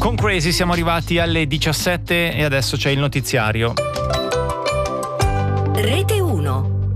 Con Crazy siamo arrivati alle 17 e adesso c'è il notiziario. Rete 1.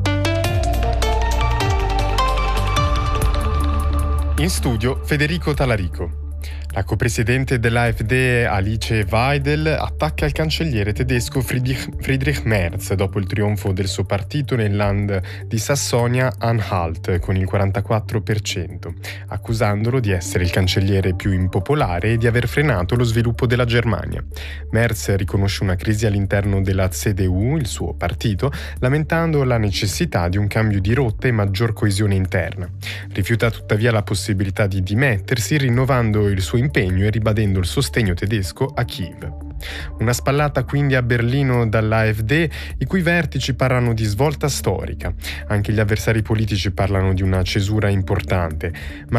In studio Federico Talarico. La copresidente dell'AfD Alice Weidel attacca il cancelliere tedesco Friedrich Merz dopo il trionfo del suo partito nel land di Sassonia-Anhalt con il 44%, accusandolo di essere il cancelliere più impopolare e di aver frenato lo sviluppo della Germania. Merz riconosce una crisi all'interno della CDU, il suo partito, lamentando la necessità di un cambio di rotta e maggior coesione interna. Rifiuta tuttavia la possibilità di dimettersi, rinnovando il suo impegno e ribadendo il sostegno tedesco a Kiev. Una spallata quindi a Berlino dall'AfD, i cui vertici parlano di svolta storica. Anche gli avversari politici parlano di una cesura importante. Ma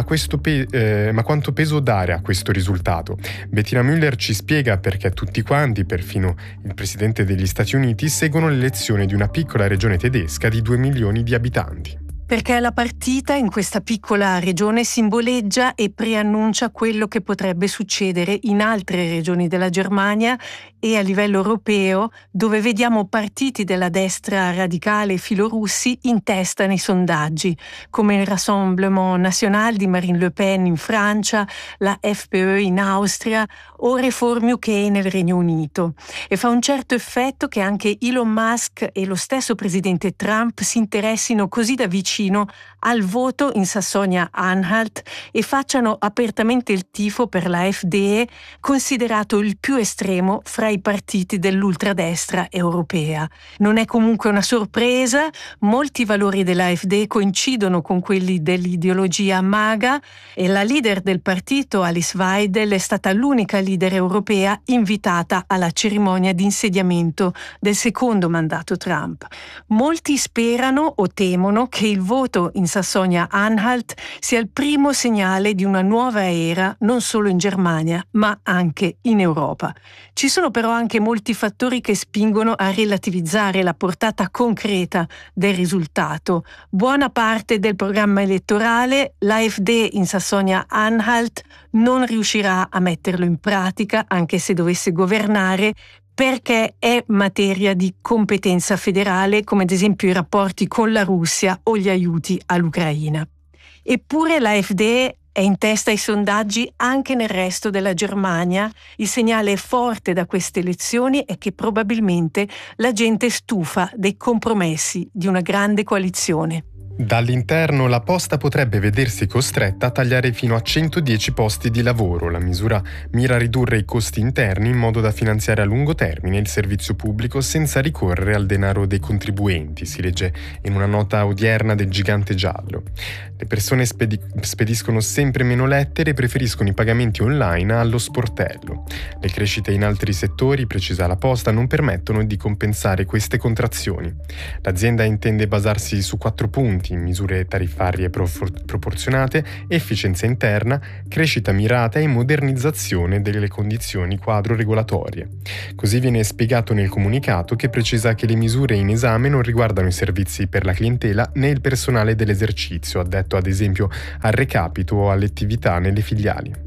quanto peso dare a questo risultato? Bettina Müller ci spiega perché tutti quanti, perfino il presidente degli Stati Uniti, seguono l'elezione di una piccola regione tedesca di 2 milioni di abitanti. Perché la partita in questa piccola regione simboleggia e preannuncia quello che potrebbe succedere in altre regioni della Germania e a livello europeo, dove vediamo partiti della destra radicale filorussi in testa nei sondaggi, come il Rassemblement National di Marine Le Pen in Francia, la FPÖ in Austria o Reform UK nel Regno Unito. E fa un certo effetto che anche Elon Musk e lo stesso presidente Trump si interessino così da vicino al voto in Sassonia-Anhalt e facciano apertamente il tifo per la AfD, considerato il più estremo fra i partiti dell'ultradestra europea. Non è comunque una sorpresa, molti valori dell'AfD coincidono con quelli dell'ideologia MAGA e la leader del partito, Alice Weidel, è stata l'unica leader europea invitata alla cerimonia di insediamento del secondo mandato Trump. Molti sperano o temono che il voto in Sassonia-Anhalt sia il primo segnale di una nuova era non solo in Germania ma anche in Europa. Ci sono però anche molti fattori che spingono a relativizzare la portata concreta del risultato. Buona parte del programma elettorale l'AfD in Sassonia-Anhalt non riuscirà a metterlo in pratica anche se dovesse governare, perché è materia di competenza federale, come ad esempio i rapporti con la Russia o gli aiuti all'Ucraina. Eppure l'AfD è in testa ai sondaggi anche nel resto della Germania. Il segnale forte da queste elezioni è che probabilmente la gente è stufa dei compromessi di una grande coalizione. Dall'interno la Posta potrebbe vedersi costretta a tagliare fino a 110 posti di lavoro. La misura mira a ridurre i costi interni in modo da finanziare a lungo termine il servizio pubblico senza ricorrere al denaro dei contribuenti, si legge in una nota odierna del gigante giallo. Le persone spediscono sempre meno lettere e preferiscono i pagamenti online allo sportello. Le crescite in altri settori, precisa la Posta, non permettono di compensare queste contrazioni. L'azienda intende basarsi su 4 punti: misure tariffarie proporzionate, efficienza interna, crescita mirata e modernizzazione delle condizioni quadro regolatorie. Così viene spiegato nel comunicato, che precisa che le misure in esame non riguardano i servizi per la clientela né il personale dell'esercizio, addetto ad esempio al recapito o alle attività nelle filiali.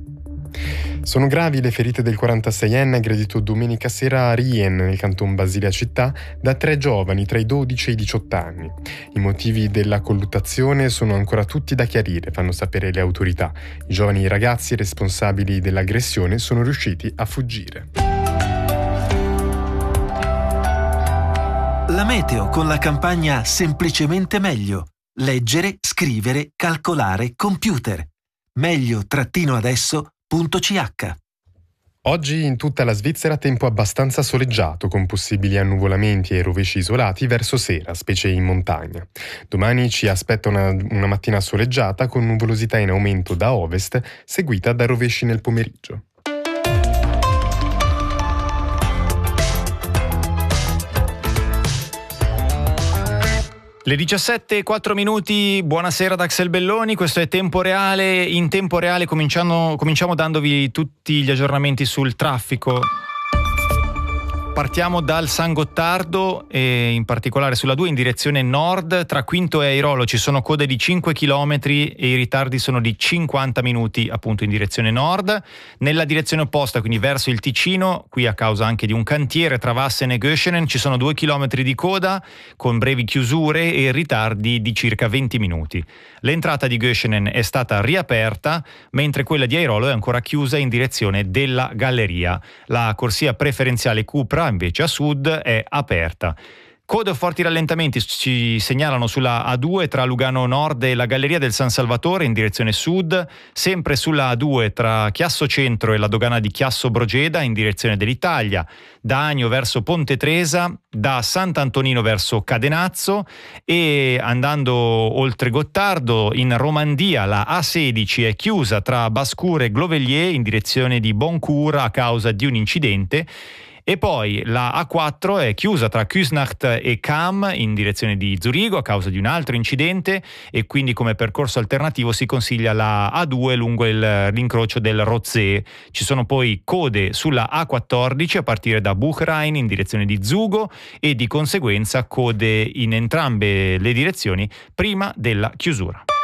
Sono gravi le ferite del 46enne aggredito domenica sera a Rien, nel canton Basilea Città, da 3 giovani tra i 12 e i 18 anni. I motivi della colluttazione sono ancora tutti da chiarire, fanno sapere le autorità. I giovani ragazzi responsabili dell'aggressione sono riusciti a fuggire. La meteo con la campagna Semplicemente Meglio. Leggere, scrivere, calcolare, computer. Meglio-adesso.ch. Oggi in tutta la Svizzera tempo abbastanza soleggiato, con possibili annuvolamenti e rovesci isolati verso sera, specie in montagna. Domani ci aspetta una mattina soleggiata con nuvolosità in aumento da ovest, seguita da rovesci nel pomeriggio. Le 17:04, buonasera da Axel Belloni, questo è Tempo Reale. In tempo reale cominciamo dandovi tutti gli aggiornamenti sul traffico. partiamo dal San Gottardo e in particolare sulla 2 in direzione nord. Tra Quinto e Airolo ci sono code di 5 km e i ritardi sono di 50 minuti appunto in direzione nord. Nella direzione opposta, quindi verso il Ticino, qui a causa anche di un cantiere tra Wassen e Göschenen, ci sono 2 km di coda con brevi chiusure e ritardi di circa 20 minuti. L'entrata di Göschenen è stata riaperta, mentre quella di Airolo è ancora chiusa in direzione della galleria. La corsia preferenziale Cupra invece a sud è aperta. Code o forti rallentamenti ci segnalano sulla A2 tra Lugano Nord e la Galleria del San Salvatore in direzione sud, sempre sulla A2 tra Chiasso Centro e la dogana di Chiasso Brogeda in direzione dell'Italia, da Agno verso Ponte Tresa, da Sant'Antonino verso Cadenazzo e andando oltre Gottardo in Romandia la A16 è chiusa tra Bascure e Glovellier in direzione di Boncourt a causa di un incidente. E poi la A4 è chiusa tra Küsnacht e Cham in direzione di Zurigo a causa di un altro incidente e quindi come percorso alternativo si consiglia la A2 lungo l'incrocio del Rozzee. Ci sono poi code sulla A14 a partire da Buchrein in direzione di Zugo e di conseguenza code in entrambe le direzioni prima della chiusura.